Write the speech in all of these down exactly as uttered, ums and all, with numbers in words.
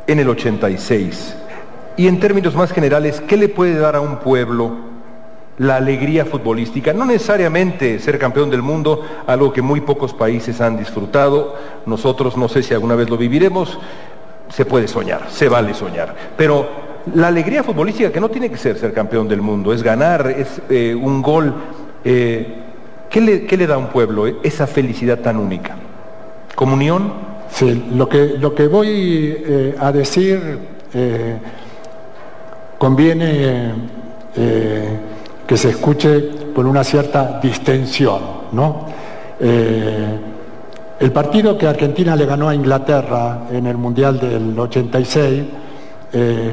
en el ochenta y seis. Y en términos más generales, ¿qué le puede dar a un pueblo la alegría futbolística? No necesariamente ser campeón del mundo, algo que muy pocos países han disfrutado. Nosotros, no sé si alguna vez lo viviremos, se puede soñar, se vale soñar. Pero la alegría futbolística, que no tiene que ser ser campeón del mundo, es ganar, es eh, un gol. Eh, ¿qué, le, ¿Qué le da a un pueblo eh, esa felicidad tan única? ¿Comunión? Sí, lo que, lo que voy eh, a decir eh, conviene eh, que se escuche con una cierta distensión, ¿no? Eh, el partido que Argentina le ganó a Inglaterra en el Mundial del ochenta y seis, eh,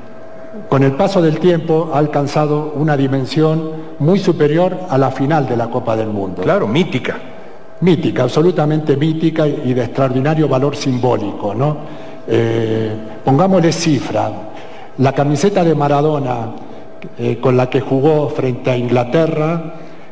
con el paso del tiempo ha alcanzado una dimensión muy superior a la final de la Copa del Mundo. Claro, mítica. Mítica, absolutamente mítica y de extraordinario valor simbólico, ¿no? Eh, pongámosle cifra. La camiseta de Maradona eh, con la que jugó frente a Inglaterra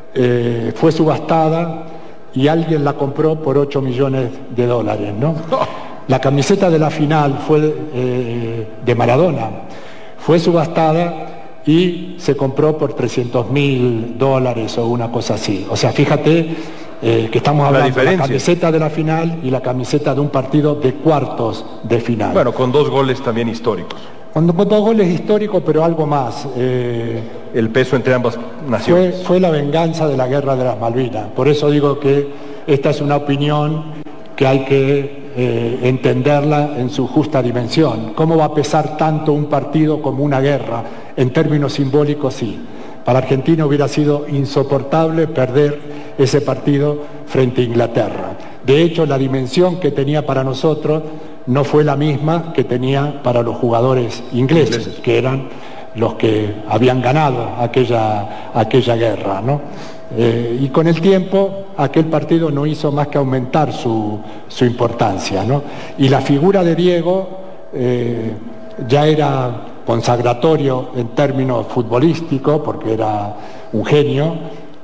eh, fue subastada y alguien la compró por ocho millones de dólares, ¿no? La camiseta de la final fue eh, de Maradona, fue subastada y se compró por trescientos mil dólares o una cosa así. O sea, fíjate eh, que estamos hablando de la camiseta de la final y la camiseta de un partido de cuartos de final. Bueno, con dos goles también históricos. Con dos goles históricos, pero algo más. Eh, El peso entre ambas naciones. Fue, fue la venganza de la Guerra de las Malvinas. Por eso digo que esta es una opinión que hay que eh, entenderla en su justa dimensión. ¿Cómo va a pesar tanto un partido como una guerra? En términos simbólicos, sí. Para Argentina hubiera sido insoportable perder ese partido frente a Inglaterra. De hecho, la dimensión que tenía para nosotros no fue la misma que tenía para los jugadores ingleses, ingleses. que eran los que habían ganado aquella, aquella guerra, ¿no? Eh, y con el tiempo aquel partido no hizo más que aumentar su, su importancia, ¿no? Y la figura de Diego eh, ya era consagratorio en términos futbolísticos, porque era un genio,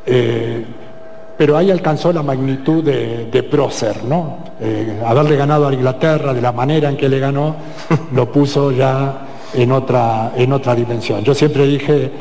eh, pero ahí alcanzó la magnitud de, de prócer, ¿no? Eh, haberle ganado a Inglaterra de la manera en que le ganó, lo puso ya en otra, en otra dimensión. Yo siempre dije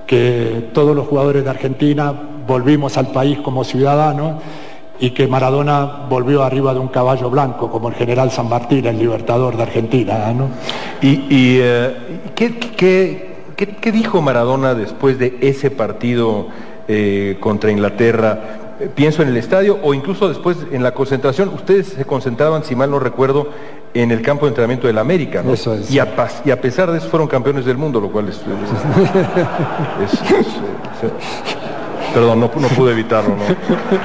que todos los jugadores de Argentina volvimos al país como ciudadanos y que Maradona volvió arriba de un caballo blanco, como el general San Martín, el libertador de Argentina, ¿no? ¿Y, y eh, ¿qué, qué, qué, qué dijo Maradona después de ese partido eh, contra Inglaterra? Pienso en el estadio o incluso después en la concentración. Ustedes se concentraban, si mal no recuerdo, en el campo de entrenamiento del América, ¿no? Eso es. Y a, y a pesar de eso fueron campeones del mundo, lo cual es... es, es, es, es, es perdón, no, no pude evitarlo, ¿no?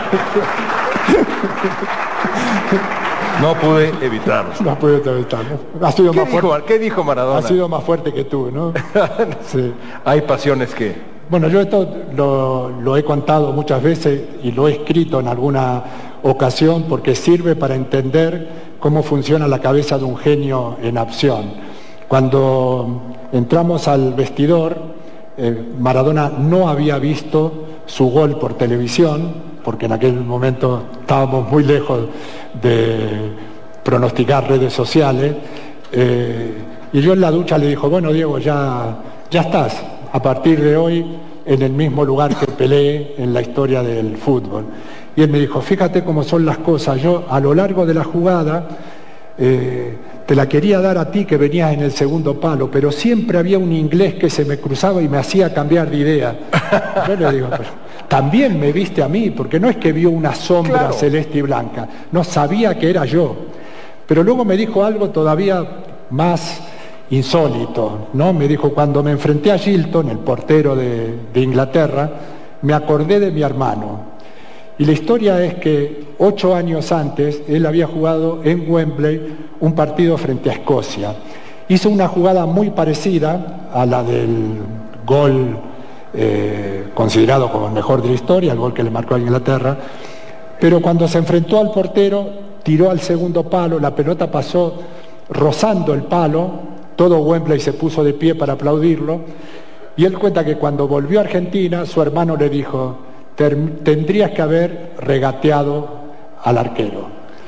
No pude evitarlo. No pude evitarlo. Ha sido ¿Qué, más dijo, fuerte, ¿Qué dijo Maradona? Ha sido más fuerte que tú, ¿no? Sí. Hay pasiones que... Bueno, yo esto lo, lo he contado muchas veces y lo he escrito en alguna ocasión porque sirve para entender cómo funciona la cabeza de un genio en acción. Cuando entramos al vestidor, eh, Maradona no había visto su gol por televisión, porque en aquel momento estábamos muy lejos de pronosticar redes sociales, eh, y yo en la ducha le dijo, bueno, Diego, ya, ya estás. A partir de hoy en el mismo lugar que peleé en la historia del fútbol. Y él me dijo, fíjate cómo son las cosas, yo a lo largo de la jugada eh, te la quería dar a ti que venías en el segundo palo, pero siempre había un inglés que se me cruzaba y me hacía cambiar de idea. Yo le digo, pero también me viste a mí, porque no es que vio una sombra claro. celeste y blanca, no sabía que era yo. Pero luego me dijo algo todavía más insólito, ¿no? Me dijo, cuando me enfrenté a Shilton, el portero de, de Inglaterra, me acordé de mi hermano. Y la historia es que ocho años antes él había jugado en Wembley un partido frente a Escocia. Hizo una jugada muy parecida a la del gol eh, considerado como el mejor de la historia, el gol que le marcó a Inglaterra, pero cuando se enfrentó al portero, tiró al segundo palo, la pelota pasó rozando el palo. Todo Wembley se puso de pie para aplaudirlo, y él cuenta que cuando volvió a Argentina, su hermano le dijo, tendrías que haber regateado al arquero.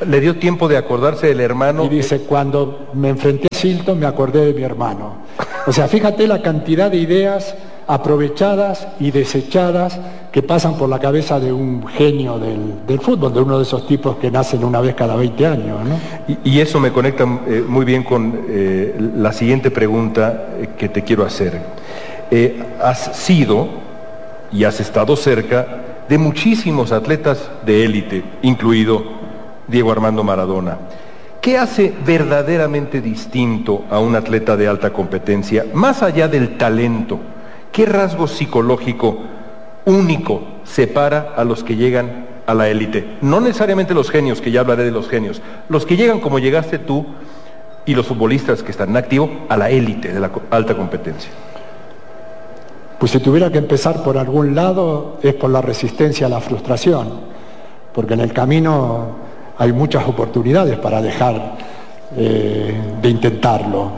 ¿Le dio tiempo de acordarse del hermano? Y dice, cuando me enfrenté a Shilton me acordé de mi hermano. O sea, fíjate la cantidad de ideas aprovechadas y desechadas que pasan por la cabeza de un genio del, del fútbol, de uno de esos tipos que nacen una vez cada veinte años, ¿no? Y, y eso me conecta eh, muy bien con eh, la siguiente pregunta eh, que te quiero hacer. Eh, has sido y has estado cerca de muchísimos atletas de élite, incluido Diego Armando Maradona. ¿Qué hace verdaderamente distinto a un atleta de alta competencia, más allá del talento? ¿Qué rasgo psicológico único separa a los que llegan a la élite? No necesariamente los genios, que ya hablaré de los genios, los que llegan como llegaste tú y los futbolistas que están en activo a la élite de la alta competencia. Pues si tuviera que empezar por algún lado es por la resistencia a la frustración, porque en el camino hay muchas oportunidades para dejar eh, de intentarlo.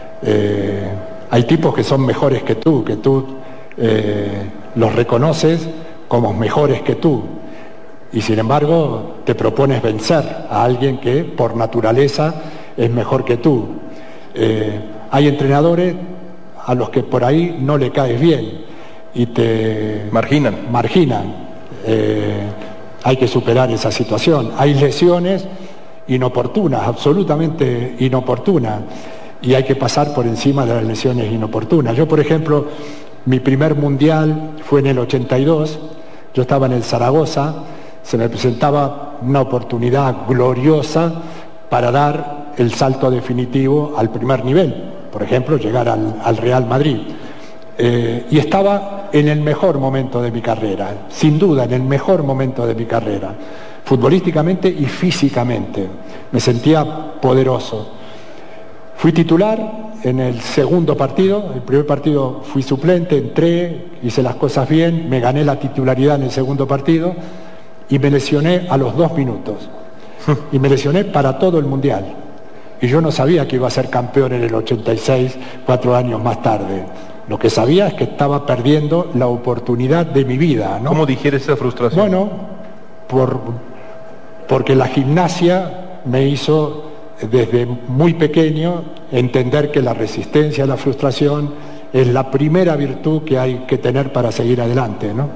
Eh, hay tipos que son mejores que tú, que tú eh, los reconoces como mejores que tú, y sin embargo te propones vencer a alguien que por naturaleza es mejor que tú. Eh, hay entrenadores a los que por ahí no le caes bien y te marginan. marginan. Eh, Hay que superar esa situación. Hay lesiones inoportunas, absolutamente inoportunas, y hay que pasar por encima de las lesiones inoportunas. Yo, por ejemplo, mi primer mundial fue en el ochenta y dos, yo estaba en el Zaragoza, se me presentaba una oportunidad gloriosa para dar el salto definitivo al primer nivel, por ejemplo, llegar al, al Real Madrid. Eh, y estaba en el mejor momento de mi carrera, sin duda en el mejor momento de mi carrera, futbolísticamente y físicamente. Me sentía poderoso. Fui titular en el segundo partido, el primer partido fui suplente, entré, hice las cosas bien, me gané la titularidad en el segundo partido y me lesioné a los dos minutos. Y me lesioné para todo el Mundial. Y yo no sabía que iba a ser campeón en el ochenta y seis, cuatro años más tarde. Lo que sabía es que estaba perdiendo la oportunidad de mi vida, ¿no? ¿Cómo digieres esa frustración? Bueno, por, porque la gimnasia me hizo desde muy pequeño entender que la resistencia a la frustración es la primera virtud que hay que tener para seguir adelante, ¿no?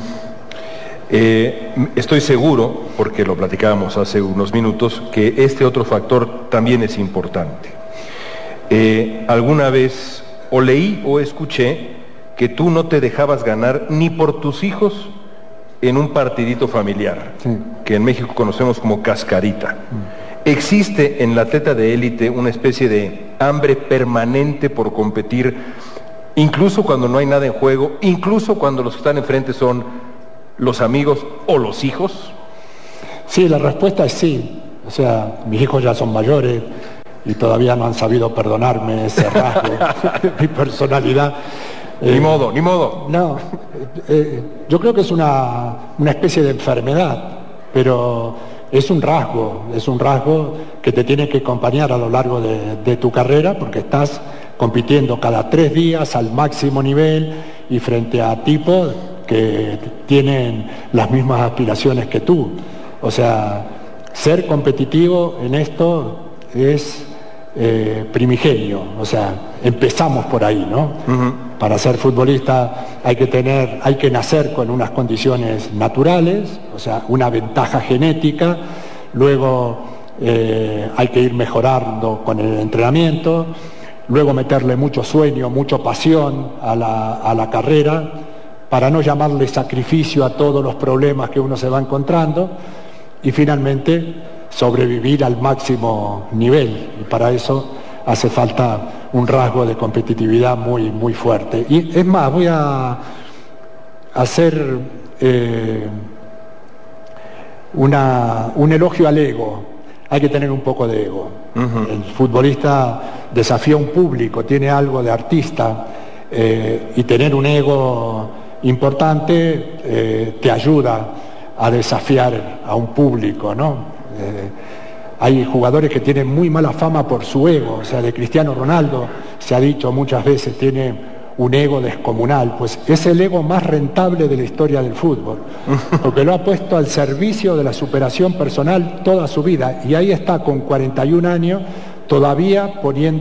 Eh, estoy seguro, porque lo platicábamos hace unos minutos, que este otro factor también es importante. Eh, alguna vez o leí o escuché que tú no te dejabas ganar ni por tus hijos en un partidito familiar, sí, que en México conocemos como cascarita. Mm. ¿Existe en la atleta de élite una especie de hambre permanente por competir, incluso cuando no hay nada en juego, incluso cuando los que están enfrente son los amigos o los hijos? Sí, la respuesta es sí. O sea, mis hijos ya son mayores y todavía no han sabido perdonarme ese rasgo de mi personalidad. Ni eh, modo, ni modo. No, eh, yo creo que es una, una especie de enfermedad, pero es un rasgo, es un rasgo que te tiene que acompañar a lo largo de, de tu carrera, porque estás compitiendo cada tres días al máximo nivel y frente a tipos que tienen las mismas aspiraciones que tú. O sea, ser competitivo en esto es eh, primigenio, o sea, empezamos por ahí, ¿no? Uh-huh. Para ser futbolista hay que tener, hay que nacer con unas condiciones naturales, o sea, una ventaja genética, luego eh, hay que ir mejorando con el entrenamiento, luego meterle mucho sueño, mucha pasión a la, a la carrera, para no llamarle sacrificio a todos los problemas que uno se va encontrando, y finalmente sobrevivir al máximo nivel, y para eso hace falta un rasgo de competitividad muy, muy fuerte. Y es más, voy a hacer eh, una, un elogio al ego. Hay que tener un poco de ego. Uh-huh. El futbolista desafía a un público, tiene algo de artista, eh, y tener un ego importante eh, te ayuda a desafiar a un público, ¿no? Eh, hay jugadores que tienen muy mala fama por su ego, o sea, de Cristiano Ronaldo se ha dicho muchas veces, tiene un ego descomunal, pues es el ego más rentable de la historia del fútbol, porque lo ha puesto al servicio de la superación personal toda su vida, y ahí está con cuarenta y un años todavía poniendo